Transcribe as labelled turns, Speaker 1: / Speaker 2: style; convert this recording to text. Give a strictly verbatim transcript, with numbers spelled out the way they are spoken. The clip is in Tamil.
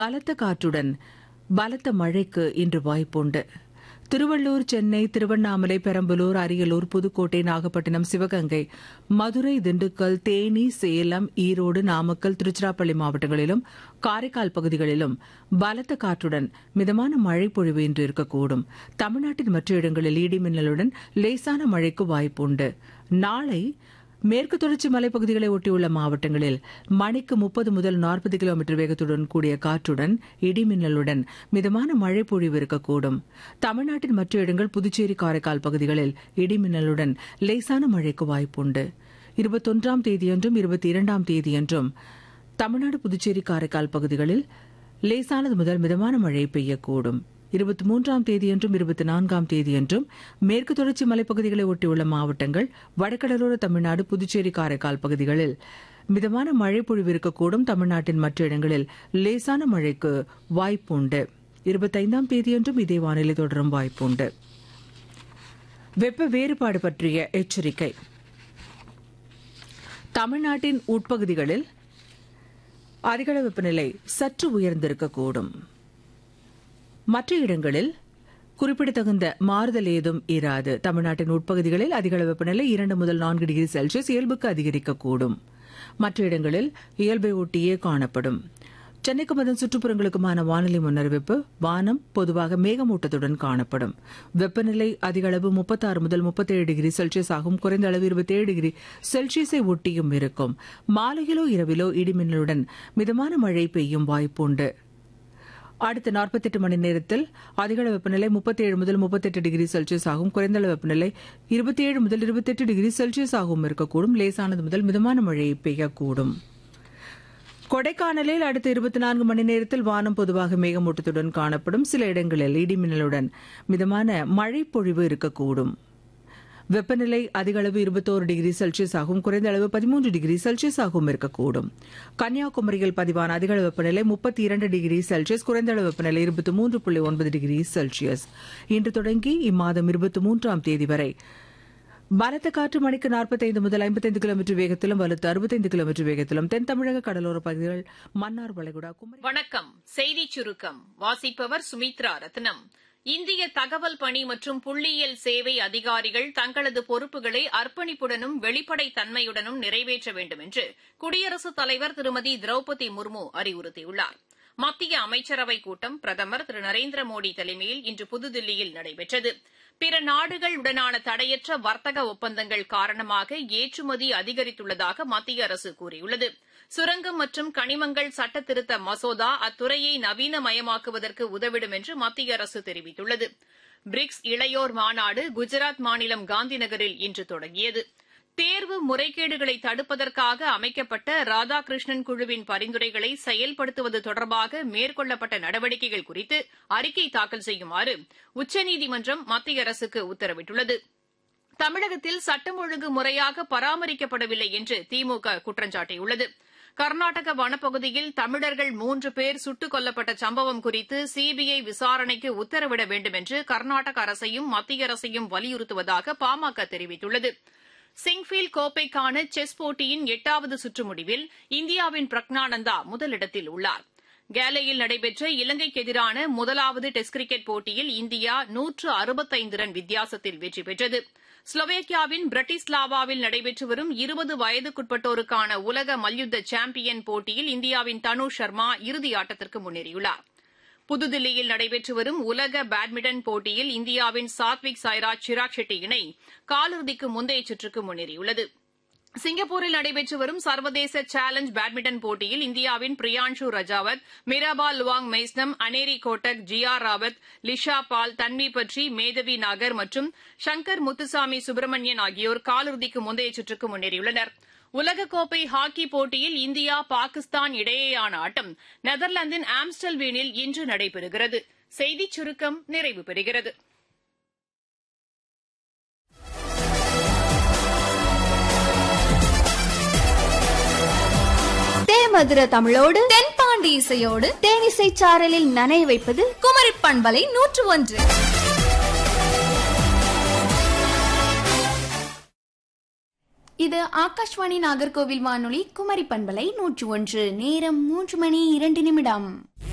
Speaker 1: பலத்த காற்றுடன் பலத்த மழைக்கு இன்று வாய்ப்புண்டு. திருவள்ளூர், சென்னை, திருவண்ணாமலை, பெரம்பலூர், அரியலூர், புதுக்கோட்டை, நாகப்பட்டினம், சிவகங்கை, மதுரை, திண்டுக்கல், தேனி, சேலம், ஈரோடு, நாமக்கல், திருச்சிராப்பள்ளி மாவட்டங்களிலும் காரைக்கால் பகுதிகளிலும் பலத்த காற்றுடன் மிதமான மழை பொழிவு இன்று இருக்கக்கூடும். தமிழ்நாட்டின் மற்ற இடங்களில் இடிமின்னலுடன் லேசான மழைக்கு வாய்ப்புண்டு. நாளை மேற்கு தொடர்ச்சி மலைப்பகுதிகளை ஒட்டியுள்ள மாவட்டங்களில் மணிக்கு முப்பது முதல் நாற்பது கிலோமீட்டர் வேகத்துடன் கூடிய காற்றுடன் இடிமின்னலுடன் மிதமான மழை பொழிவு இருக்கக்கூடும். தமிழ்நாட்டின் மற்ற இடங்கள் புதுச்சேரி, காரைக்கால் பகுதிகளில் இடிமின்னலுடன் லேசான மழைக்கு வாய்ப்புண்டு. இருபத்தொன்றாம் தேதியன்றும் இருபத்தி இரண்டாம் தேதியன்றும் தமிழ்நாடு, புதுச்சேரி, காரைக்கால் பகுதிகளில் லேசானது முதல் மிதமான மழை பெய்யக்கூடும். இருபத்தி மூன்றாம் தேதியன்றும் இருபத்தி நான்காம் தேதியன்றும் மேற்கு தொடர்ச்சி மலைப்பகுதிகளை ஒட்டியுள்ள மாவட்டங்கள், வடகடலோர தமிழ்நாடு, புதுச்சேரி, காரைக்கால் பகுதிகளில் மிதமான மழை பொழிவு இருக்கக்கூடும். தமிழ்நாட்டின் மற்ற இடங்களில் லேசான மழைக்கு வாய்ப்புண்டு. இருபத்தைந்தாம் தேதியன்றும் இதே வானிலை தொடரும் வாய்ப்புண்டு. வெப்ப வேறுபாடு பற்றிய எச்சரிக்கை. தமிழ்நாட்டின் உட்பகுதிகளில் அதிகளவு வெப்பநிலை சற்று உயர்ந்திருக்கக்கூடும். மற்ற இடங்களில் குறிப்பிடத்தகுந்த மாறுதல் ஏதும் இராது. தமிழ்நாட்டின் உட்பகுதிகளில் அதிகளவு வெப்பநிலை இரண்டு முதல் நான்கு டிகிரி செல்சியஸ் இயல்புக்கு அதிகரிக்கக்கூடும். மற்ற இடங்களில் இயல்பை ஒட்டியே காணப்படும். சென்னைக்கும் அதன் சுற்றுப்புறங்களுக்குமான வானிலை முன்னறிவிப்பு. வானம் பொதுவாக மேகமூட்டத்துடன் காணப்படும். வெப்பநிலை அதிகளவு முப்பத்தாறு முதல் முப்பத்தேழு டிகிரி செல்சியஸ் ஆகும். குறைந்த அளவு இருபத்தேழு டிகிரி செல்சியஸை ஒட்டியும் இருக்கும். மாலையிலோ இரவிலோ இடிமின்னலுடன் மிதமான மழை பெய்யும் வாய்ப்புண்டு. அடுத்த நாற்பத்தெட்டு மணி நேரத்தில் அதிகளவு வெப்பநிலை முப்பத்தேழு முதல் முப்பத்தெட்டு டிகிரி செல்சியஸ் ஆகும். குறைந்த அளவு வெப்பநிலை இருபத்தேழு முதல் இருபத்தெட்டு டிகிரி செல்சியஸ் ஆகவும் இருக்கக்கூடும். லேசானது முதல் மிதமான மழை பெய்யக்கூடும். கொடைக்கானலில் அடுத்த இருபத்தி நான்கு மணி நேரத்தில் வானம் பொதுவாக மேகமூட்டத்துடன் காணப்படும். சில இடங்களில் இடிமின்னலுடன் மிதமான மழை பொழிவு இருக்கக்கூடும். வெப்பநிலை அதிகளவு இருபத்தோரு டிகிரி செல்சியஸ் ஆகும். குறைந்த அளவு பதிமூன்று டிகிரி செல்சியஸ் ஆகவும் இருக்கக்கூடும். கன்னியாகுமரியில் பதிவான அதிகளவு வெப்பநிலை முப்பத்தி இரண்டு டிகிரி செல்சியஸ், குறைந்த அளவு வெப்பநிலை இருபத்தி மூன்று புள்ளி ஒன்பது டிகிரி செல்சியஸ். இன்று தொடங்கி இம்மாதம் இருபத்தி மூன்றாம் தேதி வரை பலத்த காற்று மணிக்கு நாற்பத்தைந்து முதல் ஐம்பத்தைந்து கிலோமீட்டர் வேகத்திலும் வலுத்து அறுபத்தைந்து கிலோமீட்டர் வேகத்திலும் தென் தமிழக கடலோர பகுதிகள், மன்னார் வளைகுடா, குமரி.
Speaker 2: வணக்கம். செய்திச் சுருக்கம் வாசிப்பவர் சுமித்ரா ரத்னம். இந்திய தகவல் பணி மற்றும் புள்ளியியல் சேவை அதிகாரிகள் தங்களது பொறுப்புகளை அர்ப்பணிப்புடனும் வெளிப்படைத் தன்மையுடனும் நிறைவேற்ற வேண்டும் என்று குடியரசுத் தலைவர் திருமதி திரௌபதி முர்மு அறிவுறுத்தியுள்ளார். மத்திய அமைச்சரவைக் கூட்டம் பிரதமர் திரு நரேந்திர மோடி தலைமையில் இன்று புதுதில்லியில் நடைபெற்றது. பிற நாடுகளுடனான தடையற்ற வர்த்தக ஒப்பந்தங்கள் காரணமாக ஏற்றுமதி அதிகரித்துள்ளதாக மத்திய அரசு கூறியுள்ளது. சுரங்கம் மற்றும் கனிமங்கள் சட்டத்திருத்த மசோதா அத்துறையை நவீனமயமாக்குவதற்கு உதவிடும் என்று மத்திய அரசு தெரிவித்துள்ளது. பிரிக்ஸ் இளையோர் மாநாடு குஜராத் மாநிலம் காந்திநகரில் இன்று தொடங்கியது. தேர்வு முறைகேடுகளை தடுப்பதற்காக அமைக்கப்பட்ட ராதாகிருஷ்ணன் குழுவின் பரிந்துரைகளை செயல்படுத்துவது தொடர்பாக மேற்கொள்ளப்பட்ட நடவடிக்கைகள் குறித்து அறிக்கை தாக்கல் செய்யுமாறு உச்சநீதிமன்றம் மத்திய அரசுக்கு உத்தரவிட்டுள்ளது. தமிழகத்தில் சட்டம் ஒழுங்கு முறையாக பராமரிக்கப்படவில்லை என்று திமுக குற்றம் சாட்டியுள்ளது. கர்நாடக வனப்பகுதியில் தமிழர்கள் மூன்று பேர் சுட்டுக் கொல்லப்பட்ட சம்பவம் குறித்து சிபிஐ விசாரணைக்கு உத்தரவிட வேண்டும் என்று கர்நாடக அரசையும் மத்திய அரசையும் வலியுறுத்துவதாக பாமக தெரிவித்துள்ளது. சிங்ஃபீல்ட் கோப்பைக்கான செஸ் போட்டியின் எட்டாவது சுற்று முடிவில் இந்தியாவின் பிரக்னானந்தா முதலிடத்தில் உள்ளார். கேலேயில் நடைபெற்ற இலங்கைக்கு எதிரான முதலாவது டெஸ்ட் கிரிக்கெட் போட்டியில் இந்தியா நூற்று அறுபத்தைந்து ரன் வித்தியாசத்தில் வெற்றி பெற்றது. ஸ்லோவேக்கியாவின் பிரட்டிஸ்லாவாவில் நடைபெற்று வரும் இருபது வயதுக்குட்பட்டோருக்கான உலக மல்யுத்த சாம்பியன் போட்டியில் இந்தியாவின் தனு சர்மா இறுதியாட்டத்திற்கு முன்னேறியுள்ளார். புதுதில்லியில் நடைபெற்று வரும் உலக பேட்மிண்டன் போட்டியில் இந்தியாவின் சாத்விக் சாய்ராஜ் சிராக் ஷெட்டி இணை காலிறுதிக்கு முந்தைய சுற்றுக்கு முன்னேறியுள்ளது. சிங்கப்பூரில் நடைபெற்று வரும் சர்வதேச சேலஞ்ச் பேட்மிண்டன் போட்டியில் இந்தியாவின் பிரியான்ஷு ரஜாவத், மிராபா லுவாங் மெய்ஸ்னம், அனேரி கோட்டக், ஜியா ராவத், லிஷா பால், தன்வி பட்ரி, மேதவி நாகர் மற்றும் சங்கர் முத்துசாமி சுப்பிரமணியன் ஆகியோர் காலிறுதிக்கு முந்தைய சுற்றுக்கு முன்னேறியுள்ளனர். உலகக்கோப்பை ஹாக்கி போட்டியில் இந்தியா பாகிஸ்தான் இடையேயான ஆட்டம் நெதர்லாந்தின் ஆம்ஸ்டல்வீனில் இன்று நடைபெறுகிறது. செய்திச் சுருக்கம் நிறைவு பெறுகிறது.
Speaker 3: மதுர தமிழோடு தென்பாண்டி இசையோடு தேனிசை சாரலில் நனைய வைப்பது குமரி பண்பலை நூற்று ஒன்று. இது ஆகாஷ்வாணி நாகர்கோவில் வானொலி குமரி பண்பலை நூற்று ஒன்று. நேரம் மூன்று மணி இரண்டு நிமிடம்.